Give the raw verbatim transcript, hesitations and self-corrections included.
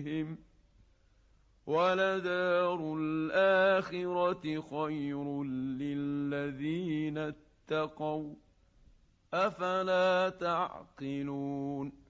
بهم ۖ وَلَدَارُ الْآخِرَةِ خَيْرٌ لِّلَّذِينَ اتَّقَوْا ۗ أَفَلَا تَعْقِلُونَ